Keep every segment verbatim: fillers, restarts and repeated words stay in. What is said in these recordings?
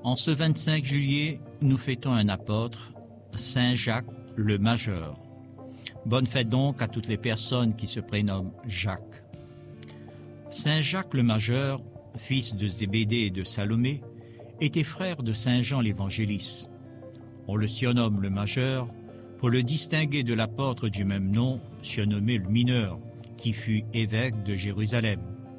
En ce vingt-cinq juillet, nous fêtons un apôtre, Saint Jacques le Majeur. Bonne fête donc à toutes les personnes qui se prénomment Jacques. Saint Jacques le Majeur, fils de Zébédée et de Salomé, était frère de Saint Jean l'Évangéliste. On le surnomme le Majeur pour le distinguer de l'apôtre du même nom, surnommé le Mineur, qui fut évêque de Jérusalem.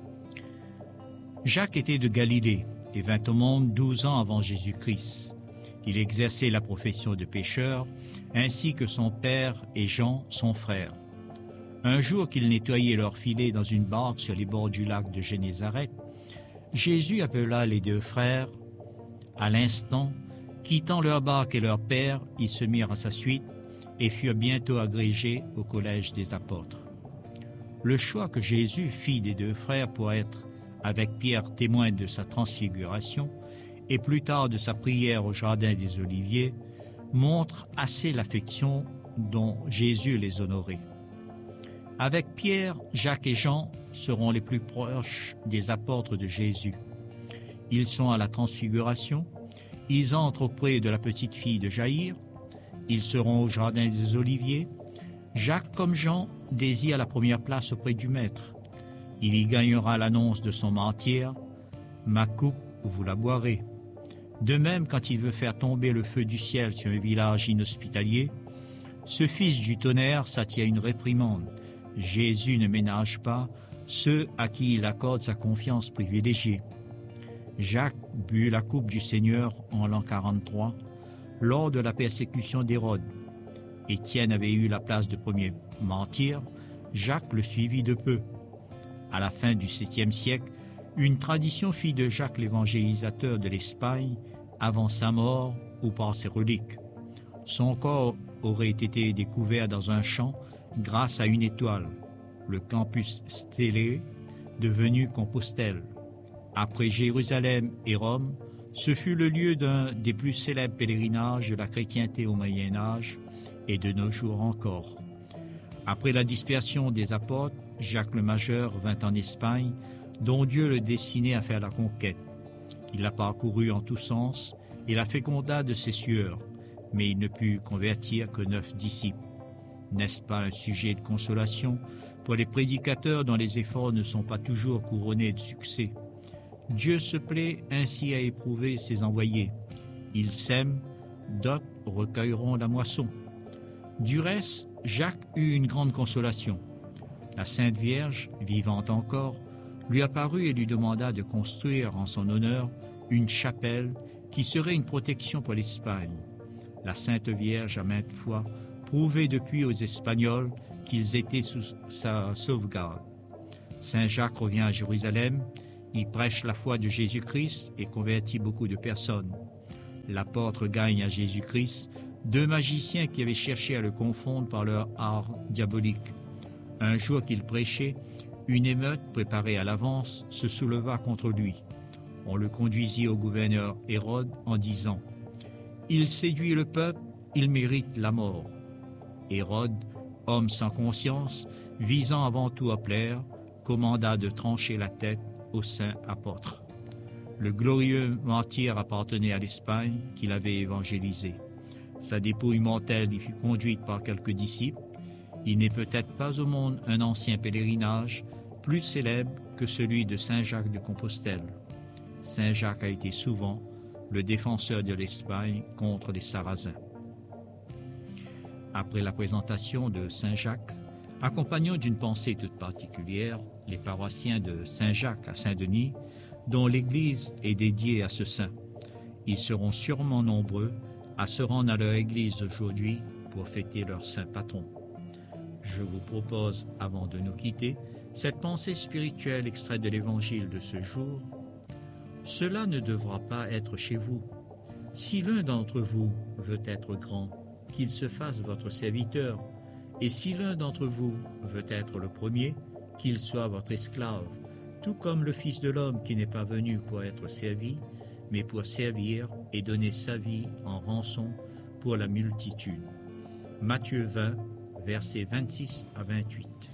Jacques était de Galilée et vint au monde douze ans avant Jésus-Christ. Il exerçait la profession de pêcheur, ainsi que son père et Jean, son frère. Un jour qu'ils nettoyaient leurs filets dans une barque sur les bords du lac de Génézareth, Jésus appela les deux frères. À l'instant, quittant leur barque et leur père, ils se mirent à sa suite et furent bientôt agrégés au collège des apôtres. Le choix que Jésus fit des deux frères pour être avec Pierre témoin de sa transfiguration et plus tard de sa prière au jardin des Oliviers montre assez l'affection dont Jésus les honorait. Avec Pierre, Jacques et Jean seront les plus proches des apôtres de Jésus. Ils sont à la transfiguration, ils entrent auprès de la petite fille de Jaïr, ils seront au jardin des Oliviers. Jacques comme Jean désire la première place auprès du Maître. Il y gagnera l'annonce de son martyre, « Ma coupe, vous la boirez ». De même, quand il veut faire tomber le feu du ciel sur un village inhospitalier, ce fils du tonnerre s'attire une réprimande. Jésus ne ménage pas ceux à qui il accorde sa confiance privilégiée. Jacques but la coupe du Seigneur en l'an quarante-trois, lors de la persécution d'Hérode. Étienne avait eu la place de premier martyr, Jacques le suivit de peu. À la fin du septième siècle, une tradition fit de Jacques l'évangélisateur de l'Espagne avant sa mort ou par ses reliques. Son corps aurait été découvert dans un champ grâce à une étoile, le campus Stélé, devenu Compostelle. Après Jérusalem et Rome, ce fut le lieu d'un des plus célèbres pèlerinages de la chrétienté au Moyen Âge et de nos jours encore. Après la dispersion des apôtres, Jacques le Majeur vint en Espagne, dont Dieu le destinait à faire la conquête. Il la parcourut en tous sens et la féconda de ses sueurs, mais il ne put convertir que neuf disciples. N'est-ce pas un sujet de consolation pour les prédicateurs dont les efforts ne sont pas toujours couronnés de succès? Dieu se plaît ainsi à éprouver ses envoyés. Ils sèment, d'autres recueilleront la moisson. Du reste, Jacques eut une grande consolation. La Sainte Vierge, vivante encore, lui apparut et lui demanda de construire en son honneur une chapelle qui serait une protection pour l'Espagne. La Sainte Vierge a maintes fois prouvé depuis aux Espagnols qu'ils étaient sous sa sauvegarde. Saint Jacques revient à Jérusalem, il prêche la foi de Jésus-Christ et convertit beaucoup de personnes. L'apôtre gagne à Jésus-Christ deux magiciens qui avaient cherché à le confondre par leur art diabolique. Un jour qu'il prêchait, une émeute préparée à l'avance se souleva contre lui. On le conduisit au gouverneur Hérode en disant « Il séduit le peuple, il mérite la mort ». Hérode, homme sans conscience, visant avant tout à plaire, commanda de trancher la tête au saint apôtre. Le glorieux martyr appartenait à l'Espagne qu'il avait évangélisée. Sa dépouille mortelle y fut conduite par quelques disciples. Il n'est peut-être pas au monde un ancien pèlerinage plus célèbre que celui de Saint Jacques de Compostelle. Saint Jacques a été souvent le défenseur de l'Espagne contre les Sarrasins. Après la présentation de Saint Jacques, accompagnons d'une pensée toute particulière les paroissiens de Saint Jacques à Saint-Denis, dont l'église est dédiée à ce saint. Ils seront sûrement nombreux à se rendre à leur église aujourd'hui pour fêter leur saint patron. Je vous propose, avant de nous quitter, cette pensée spirituelle extraite de l'évangile de ce jour. Cela ne devra pas être chez vous. Si l'un d'entre vous veut être grand, qu'il se fasse votre serviteur, et si l'un d'entre vous veut être le premier, qu'il soit votre esclave, tout comme le Fils de l'homme qui n'est pas venu pour être servi, mais pour servir et donner sa vie en rançon pour la multitude. Matthieu vingt, versets vingt-six à vingt-huit.